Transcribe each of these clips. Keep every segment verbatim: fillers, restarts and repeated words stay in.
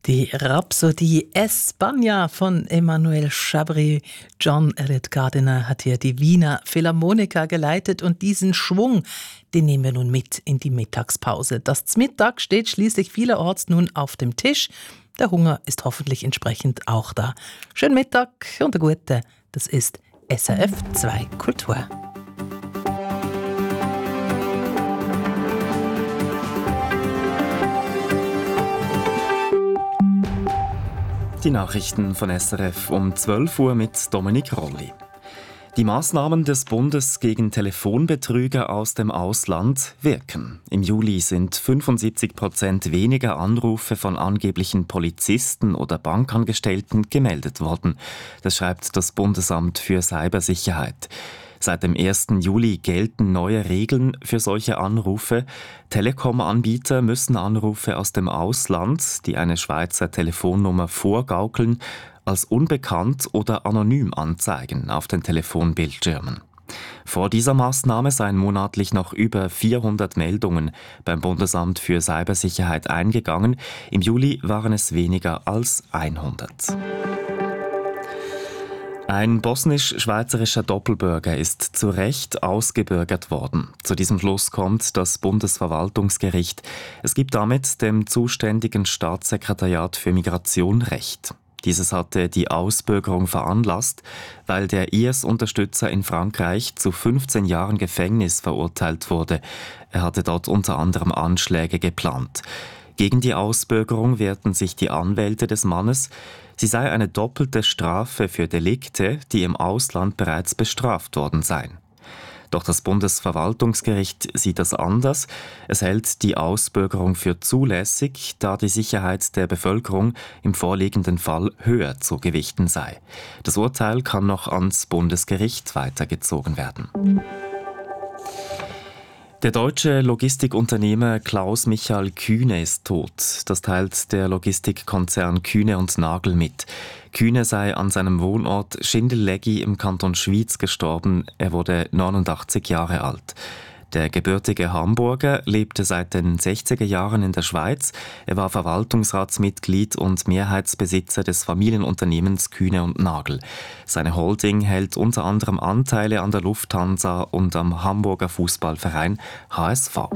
Die Rhapsodie España von Emmanuel Chabry. John Elliott Gardiner hat hier die Wiener Philharmoniker geleitet und diesen Schwung, den nehmen wir nun mit in die Mittagspause. Das Mittag steht schließlich vielerorts nun auf dem Tisch. Der Hunger ist hoffentlich entsprechend auch da. Schönen Mittag und eine gute. Das ist S R F zwei Kultur. Die Nachrichten von S R F um zwölf Uhr mit Dominik Rolli. Die Maßnahmen des Bundes gegen Telefonbetrüger aus dem Ausland wirken. Im Juli sind fünfundsiebzig Prozent weniger Anrufe von angeblichen Polizisten oder Bankangestellten gemeldet worden. Das schreibt das Bundesamt für Cybersicherheit. Seit dem ersten Juli gelten neue Regeln für solche Anrufe. Telekom-Anbieter müssen Anrufe aus dem Ausland, die eine Schweizer Telefonnummer vorgaukeln, als unbekannt oder anonym anzeigen auf den Telefonbildschirmen. Vor dieser Maßnahme seien monatlich noch über vierhundert Meldungen beim Bundesamt für Cybersicherheit eingegangen. Im Juli waren es weniger als hundert. Ein bosnisch-schweizerischer Doppelbürger ist zu Recht ausgebürgert worden. Zu diesem Schluss kommt das Bundesverwaltungsgericht. Es gibt damit dem zuständigen Staatssekretariat für Migration Recht. Dieses hatte die Ausbürgerung veranlasst, weil der I S-Unterstützer in Frankreich zu fünfzehn Jahren Gefängnis verurteilt wurde. Er hatte dort unter anderem Anschläge geplant. Gegen die Ausbürgerung wehrten sich die Anwälte des Mannes. Sie sei eine doppelte Strafe für Delikte, die im Ausland bereits bestraft worden seien. Doch das Bundesverwaltungsgericht sieht das anders. Es hält die Ausbürgerung für zulässig, da die Sicherheit der Bevölkerung im vorliegenden Fall höher zu gewichten sei. Das Urteil kann noch ans Bundesgericht weitergezogen werden. Der deutsche Logistikunternehmer Klaus Michael Kühne ist tot. Das teilt der Logistikkonzern Kühne und Nagel mit. Kühne sei an seinem Wohnort Schindellegi im Kanton Schwyz gestorben. Er wurde neunundachtzig Jahre alt. Der gebürtige Hamburger lebte seit den sechziger Jahren in der Schweiz. Er war Verwaltungsratsmitglied und Mehrheitsbesitzer des Familienunternehmens Kühne und Nagel. Seine Holding hält unter anderem Anteile an der Lufthansa und am Hamburger Fußballverein H S V.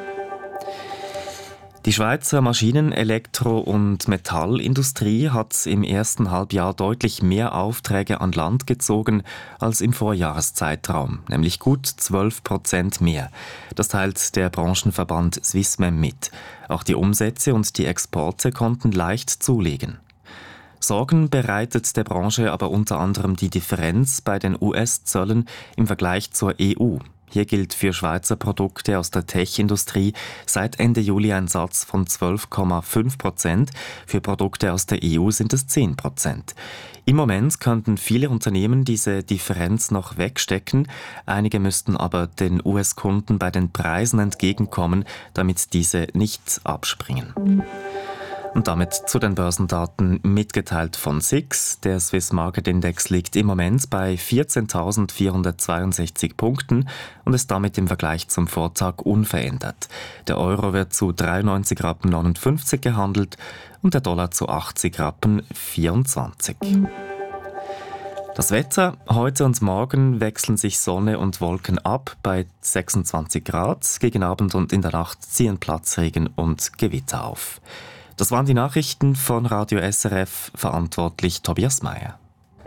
Die Schweizer Maschinen-, Elektro- und Metallindustrie hat im ersten Halbjahr deutlich mehr Aufträge an Land gezogen als im Vorjahreszeitraum, nämlich gut zwölf Prozent mehr. Das teilt der Branchenverband Swissmem mit. Auch die Umsätze und die Exporte konnten leicht zulegen. Sorgen bereitet der Branche aber unter anderem die Differenz bei den U S-Zöllen im Vergleich zur E U. Hier gilt für Schweizer Produkte aus der Tech-Industrie seit Ende Juli ein Satz von zwölf Komma fünf Prozent. Für Produkte aus der E U sind es zehn Prozent. Im Moment könnten viele Unternehmen diese Differenz noch wegstecken. Einige müssten aber den U S-Kunden bei den Preisen entgegenkommen, damit diese nicht abspringen. Und damit zu den Börsendaten mitgeteilt von S I X. Der Swiss Market Index liegt im Moment bei vierzehntausendvierhundertzweiundsechzig Punkten und ist damit im Vergleich zum Vortag unverändert. Der Euro wird zu dreiundneunzig Rappen neunundfünfzig gehandelt und der Dollar zu achtzig Rappen vierundzwanzig. Das Wetter: Heute und morgen wechseln sich Sonne und Wolken ab bei sechsundzwanzig Grad. Gegen Abend und in der Nacht ziehen Platzregen und Gewitter auf. Das waren die Nachrichten von Radio S R F, verantwortlich Tobias Meyer.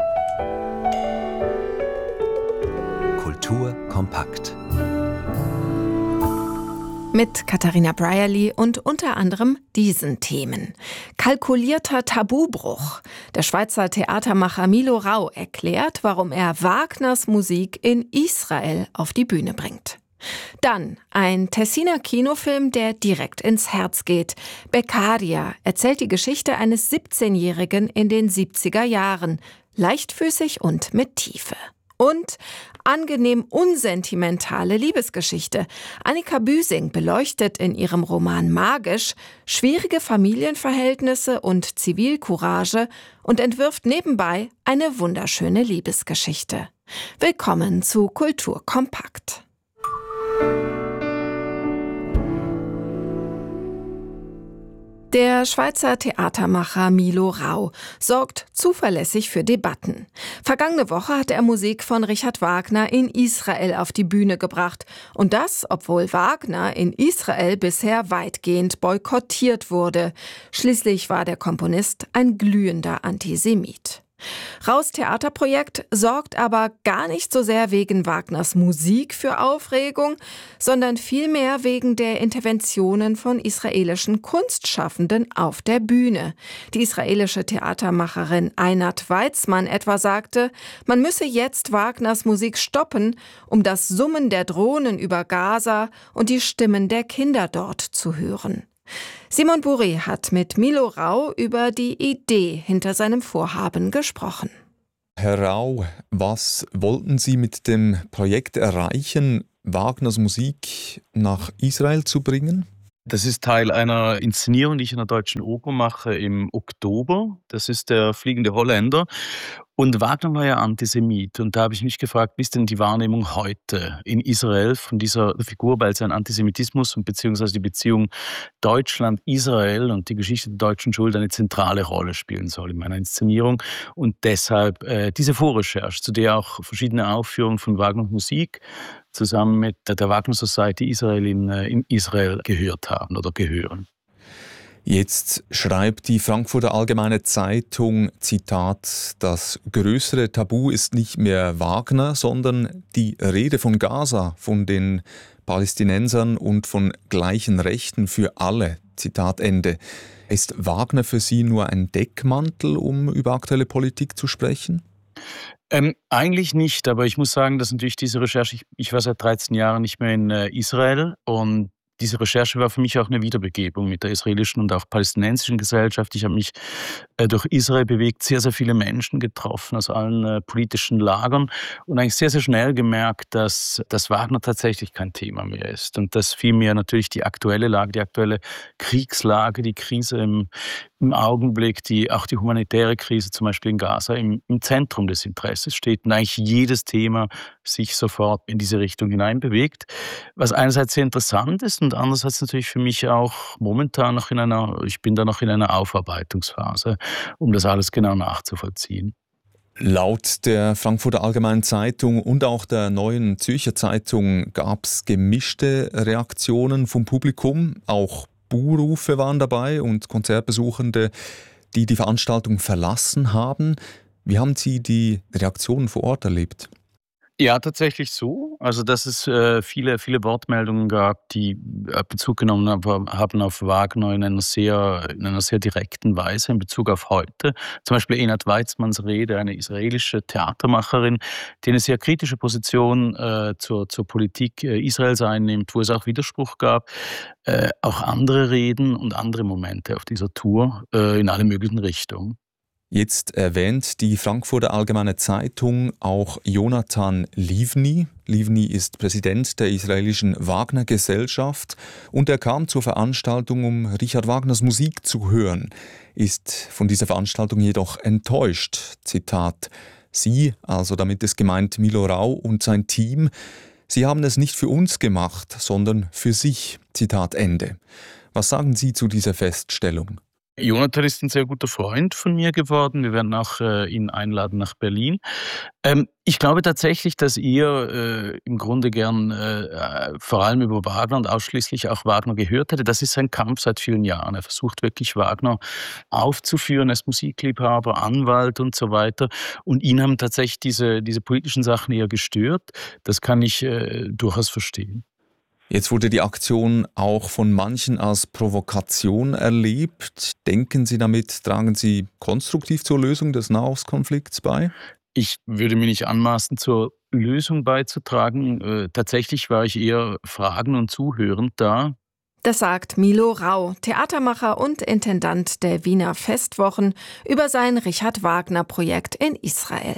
Kultur kompakt. Mit Katharina Brierly und unter anderem diesen Themen. Kalkulierter Tabubruch. Der Schweizer Theatermacher Milo Rau erklärt, warum er Wagners Musik in Israel auf die Bühne bringt. Dann ein Tessiner Kinofilm, der direkt ins Herz geht. Beccaria erzählt die Geschichte eines siebzehnjährigen in den siebziger Jahren. Leichtfüßig und mit Tiefe. Und angenehm unsentimentale Liebesgeschichte. Annika Büsing beleuchtet in ihrem Roman Magisch schwierige Familienverhältnisse und Zivilcourage und entwirft nebenbei eine wunderschöne Liebesgeschichte. Willkommen zu Kultur kompakt. Der Schweizer Theatermacher Milo Rau sorgt zuverlässig für Debatten. Vergangene Woche hat er Musik von Richard Wagner in Israel auf die Bühne gebracht. Und das, obwohl Wagner in Israel bisher weitgehend boykottiert wurde. Schließlich war der Komponist ein glühender Antisemit. Raus Theaterprojekt sorgt aber gar nicht so sehr wegen Wagners Musik für Aufregung, sondern vielmehr wegen der Interventionen von israelischen Kunstschaffenden auf der Bühne. Die israelische Theatermacherin Einat Weizmann etwa sagte, man müsse jetzt Wagners Musik stoppen, um das Summen der Drohnen über Gaza und die Stimmen der Kinder dort zu hören. Simon Buri hat mit Milo Rau über die Idee hinter seinem Vorhaben gesprochen. Herr Rau, was wollten Sie mit dem Projekt erreichen, Wagners Musik nach Israel zu bringen? Das ist Teil einer Inszenierung, die ich in der Deutschen Oper mache im Oktober. Das ist der Fliegende Holländer. Und Wagner war ja Antisemit. Und da habe ich mich gefragt, wie ist denn die Wahrnehmung heute in Israel von dieser Figur, weil sein Antisemitismus und beziehungsweise die Beziehung Deutschland-Israel und die Geschichte der deutschen Schuld eine zentrale Rolle spielen soll in meiner Inszenierung. Und deshalb äh, diese Vorrecherche, zu der auch verschiedene Aufführungen von Wagners Musik zusammen mit der Wagner Society Israel in, äh, in Israel gehört haben oder gehören. Jetzt schreibt die Frankfurter Allgemeine Zeitung, Zitat, das größere Tabu ist nicht mehr Wagner, sondern die Rede von Gaza, von den Palästinensern und von gleichen Rechten für alle, Zitat Ende. Ist Wagner für Sie nur ein Deckmantel, um über aktuelle Politik zu sprechen? Ähm, eigentlich nicht, aber ich muss sagen, dass natürlich diese Recherche, ich, ich war seit dreizehn Jahren nicht mehr in äh, Israel und diese Recherche war für mich auch eine Wiederbegebung mit der israelischen und auch palästinensischen Gesellschaft. Ich habe mich äh, durch Israel bewegt, sehr, sehr viele Menschen getroffen aus allen äh, politischen Lagern und eigentlich sehr, sehr schnell gemerkt, dass, dass Wagner tatsächlich kein Thema mehr ist und dass vielmehr natürlich die aktuelle Lage, die aktuelle Kriegslage, die Krise im, im Augenblick, die, auch die humanitäre Krise zum Beispiel in Gaza im, im Zentrum des Interesses steht und eigentlich jedes Thema sich sofort in diese Richtung hineinbewegt. Was einerseits sehr interessant ist und andererseits natürlich für mich auch momentan noch in einer, ich bin da noch in einer Aufarbeitungsphase, um das alles genau nachzuvollziehen. Laut der Frankfurter Allgemeinen Zeitung und auch der Neuen Zürcher Zeitung gab es gemischte Reaktionen vom Publikum. Auch Buhrufe waren dabei und Konzertbesuchende, die die Veranstaltung verlassen haben. Wie haben Sie die Reaktionen vor Ort erlebt? Ja, tatsächlich so. Also, dass es äh, viele, viele Wortmeldungen gab, die äh, Bezug genommen haben, haben auf Wagner in einer sehr, in einer sehr direkten Weise in Bezug auf heute. Zum Beispiel Einat Weizmanns Rede, eine israelische Theatermacherin, die eine sehr kritische Position äh, zur, zur Politik äh, Israels einnimmt, wo es auch Widerspruch gab. Äh, auch andere Reden und andere Momente auf dieser Tour äh, in alle möglichen Richtungen. Jetzt erwähnt die Frankfurter Allgemeine Zeitung auch Jonathan Livni. Livni ist Präsident der israelischen Wagner-Gesellschaft und er kam zur Veranstaltung, um Richard Wagners Musik zu hören, ist von dieser Veranstaltung jedoch enttäuscht. Zitat: Sie, also damit ist gemeint Milo Rau und sein Team, sie haben es nicht für uns gemacht, sondern für sich. Zitat Ende. Was sagen Sie zu dieser Feststellung? Jonathan ist ein sehr guter Freund von mir geworden. Wir werden auch äh, ihn einladen nach Berlin. Ähm, ich glaube tatsächlich, dass ihr äh, im Grunde gern äh, vor allem über Wagner und ausschließlich auch Wagner gehört hätte. Das ist sein Kampf seit vielen Jahren. Er versucht wirklich Wagner aufzuführen. Er ist Musikliebhaber, Anwalt und so weiter. Und ihn haben tatsächlich diese, diese politischen Sachen eher gestört. Das kann ich äh, durchaus verstehen. Jetzt wurde die Aktion auch von manchen als Provokation erlebt. Denken Sie damit, tragen Sie konstruktiv zur Lösung des Nahostkonflikts bei? Ich würde mir nicht anmaßen, zur Lösung beizutragen. Äh, tatsächlich war ich eher fragend und zuhörend da. Das sagt Milo Rau, Theatermacher und Intendant der Wiener Festwochen, über sein Richard Wagner-Projekt in Israel.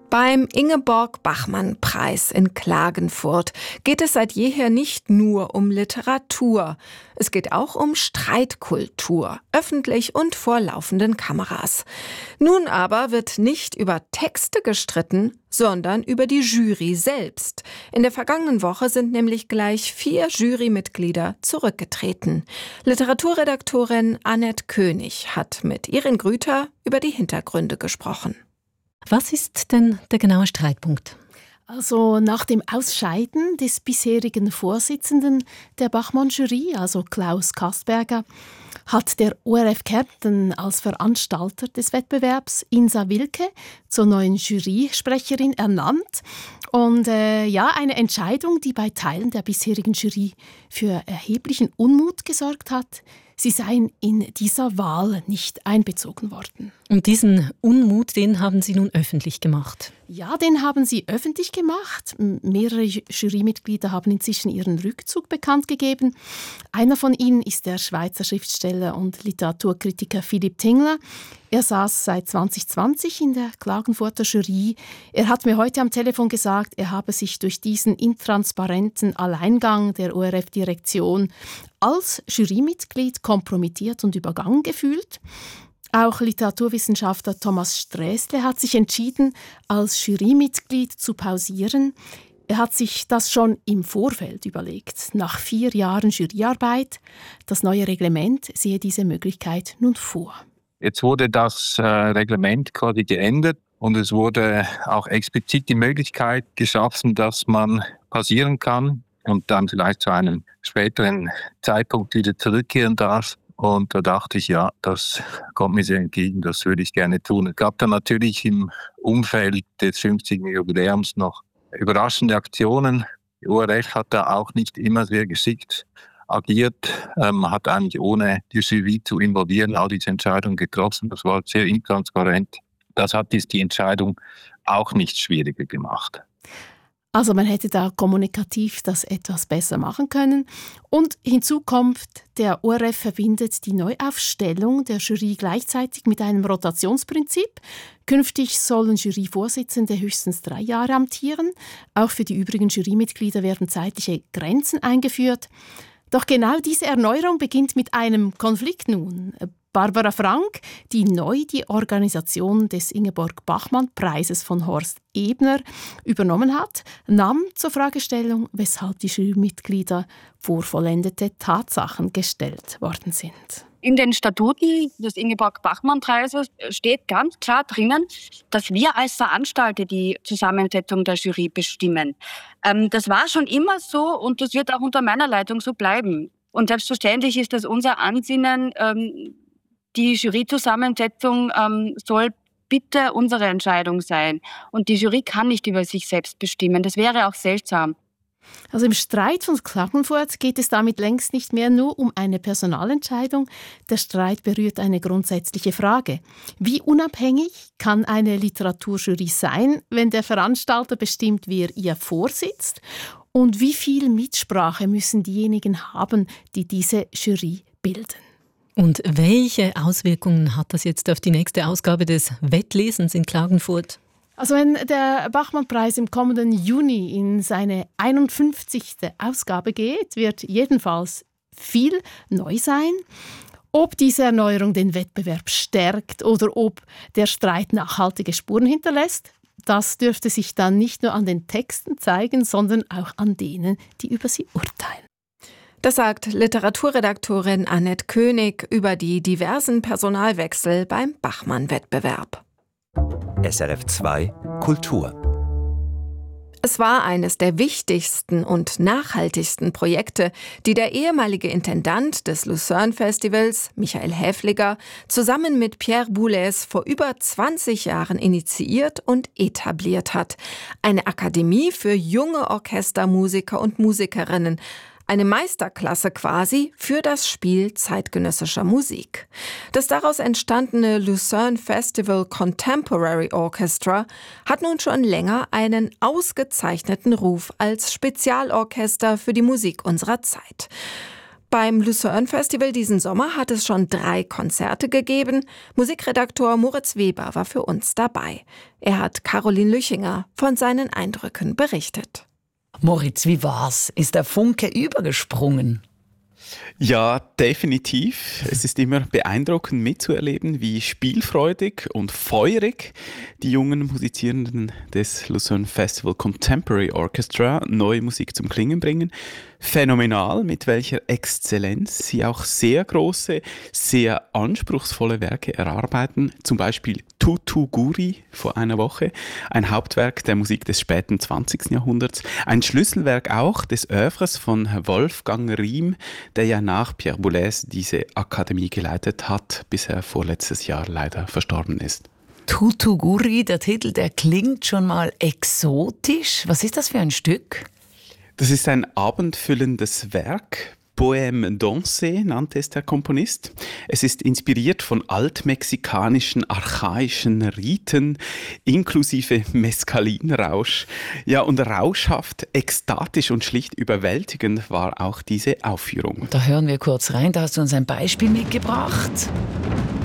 Beim Ingeborg-Bachmann-Preis in Klagenfurt geht es seit jeher nicht nur um Literatur. Es geht auch um Streitkultur, öffentlich und vor laufenden Kameras. Nun aber wird nicht über Texte gestritten, sondern über die Jury selbst. In der vergangenen Woche sind nämlich gleich vier Jurymitglieder zurückgetreten. Literaturredaktorin Annette König hat mit Irin Grüter über die Hintergründe gesprochen. Was ist denn der genaue Streitpunkt? Also nach dem Ausscheiden des bisherigen Vorsitzenden der Bachmann-Jury, also Klaus Kastberger, hat der O R F Kärnten als Veranstalter des Wettbewerbs Insa Wilke zur neuen Jurysprecherin ernannt. Und äh, ja, eine Entscheidung, die bei Teilen der bisherigen Jury für erheblichen Unmut gesorgt hat. Sie seien in dieser Wahl nicht einbezogen worden. Und diesen Unmut, den haben Sie nun öffentlich gemacht? Ja, den haben sie öffentlich gemacht. Mehrere Jurymitglieder haben inzwischen ihren Rückzug bekannt gegeben. Einer von ihnen ist der Schweizer Schriftsteller und Literaturkritiker Philipp Tingler. Er saß seit zwanzig zwanzig in der Klagenfurter Jury. Er hat mir heute am Telefon gesagt, er habe sich durch diesen intransparenten Alleingang der O R F-Direktion als Jurymitglied kompromittiert und übergangen gefühlt. Auch Literaturwissenschaftler Thomas Sträßle hat sich entschieden, als Jurymitglied zu pausieren. Er hat sich das schon im Vorfeld überlegt. Nach vier Jahren Juryarbeit, das neue Reglement sehe diese Möglichkeit nun vor. Jetzt wurde das äh, Reglement quasi geändert und es wurde auch explizit die Möglichkeit geschaffen, dass man pausieren kann und dann vielleicht zu einem späteren Zeitpunkt wieder zurückkehren darf. Und da dachte ich, ja, das kommt mir sehr entgegen, das würde ich gerne tun. Es gab dann natürlich im Umfeld des fünfzigjährigen Jubiläums noch überraschende Aktionen. Die O R F hat da auch nicht immer sehr geschickt agiert, ähm, hat eigentlich ohne die Jury zu involvieren all diese Entscheidungen getroffen. Das war sehr intransparent. Das hat die Entscheidung auch nicht schwieriger gemacht. Also man hätte da kommunikativ das etwas besser machen können. Und hinzu kommt, der O R F verbindet die Neuaufstellung der Jury gleichzeitig mit einem Rotationsprinzip. Künftig sollen Juryvorsitzende höchstens drei Jahre amtieren. Auch für die übrigen Jurymitglieder werden zeitliche Grenzen eingeführt. Doch genau diese Erneuerung beginnt mit einem Konflikt nun. Barbara Frank, die neu die Organisation des Ingeborg-Bachmann-Preises von Horst Ebner übernommen hat, nahm zur Fragestellung, weshalb die Jurymitglieder vor vollendete Tatsachen gestellt worden sind. In den Statuten des Ingeborg-Bachmann-Preises steht ganz klar drinnen, dass wir als Veranstalter die Zusammensetzung der Jury bestimmen. Ähm, das war schon immer so und das wird auch unter meiner Leitung so bleiben. Und selbstverständlich ist das unser Ansinnen, ähm, die Juryzusammensetzung ähm, soll bitte unsere Entscheidung sein. Und die Jury kann nicht über sich selbst bestimmen. Das wäre auch seltsam. Also im Streit von Klagenfurt geht es damit längst nicht mehr nur um eine Personalentscheidung. Der Streit berührt eine grundsätzliche Frage. Wie unabhängig kann eine Literaturjury sein, wenn der Veranstalter bestimmt, wer ihr vorsitzt? Und wie viel Mitsprache müssen diejenigen haben, die diese Jury bilden? Und welche Auswirkungen hat das jetzt auf die nächste Ausgabe des Wettlesens in Klagenfurt? Also wenn der Bachmann-Preis im kommenden Juni in seine einundfünfzigste Ausgabe geht, wird jedenfalls viel neu sein. Ob diese Erneuerung den Wettbewerb stärkt oder ob der Streit nachhaltige Spuren hinterlässt, das dürfte sich dann nicht nur an den Texten zeigen, sondern auch an denen, die über sie urteilen. Das sagt Literaturredaktorin Annette König über die diversen Personalwechsel beim Bachmann-Wettbewerb. S R F zwei Kultur. Es war eines der wichtigsten und nachhaltigsten Projekte, die der ehemalige Intendant des Lucerne-Festivals, Michael Häfliger, zusammen mit Pierre Boulez vor über zwanzig Jahren initiiert und etabliert hat. Eine Akademie für junge Orchestermusiker und Musikerinnen. Eine Meisterklasse quasi für das Spiel zeitgenössischer Musik. Das daraus entstandene Lucerne Festival Contemporary Orchestra hat nun schon länger einen ausgezeichneten Ruf als Spezialorchester für die Musik unserer Zeit. Beim Lucerne Festival diesen Sommer hat es schon drei Konzerte gegeben. Musikredaktor Moritz Weber war für uns dabei. Er hat Caroline Lüchinger von seinen Eindrücken berichtet. Moritz, wie war's? Ist der Funke übergesprungen? Ja, definitiv. Es ist immer beeindruckend mitzuerleben, wie spielfreudig und feurig die jungen Musizierenden des Lucerne Festival Contemporary Orchestra neue Musik zum Klingen bringen. Phänomenal, mit welcher Exzellenz sie auch sehr große, sehr anspruchsvolle Werke erarbeiten. Zum Beispiel Tutu Guri vor einer Woche, ein Hauptwerk der Musik des späten zwanzigsten Jahrhunderts. Ein Schlüsselwerk auch des Œuvres von Wolfgang Riem, der ja nach Pierre Boulez diese Akademie geleitet hat, bis er vorletztes Jahr leider verstorben ist. Tutu Guri, der Titel, der klingt schon mal exotisch. Was ist das für ein Stück? Das ist ein abendfüllendes Werk. Poème dansé nannte es der Komponist. Es ist inspiriert von altmexikanischen, archaischen Riten, inklusive Mescalinrausch. Ja, und rauschhaft, ekstatisch und schlicht überwältigend war auch diese Aufführung. Da hören wir kurz rein, da hast du uns ein Beispiel mitgebracht.